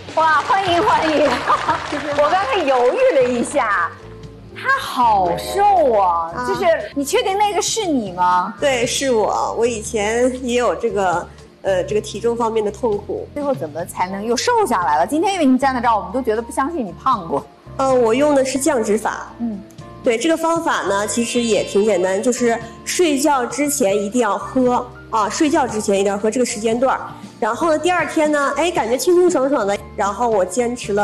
哇，欢迎欢迎！我刚才犹豫了一下，他好瘦啊，就是你确定那个是你吗？ 对，是我。我以前也有这个体重方面的痛苦。 最后怎么才能又瘦下来了？今天因为你站在这儿，我们都觉得不相信你胖过。 我用的是降脂法。对，这个方法呢，其实也挺简单，就是睡觉之前一定要喝啊，睡觉之前一定要喝这个时间段。然后呢，第二天呢，感觉清清爽爽的。然后我坚持了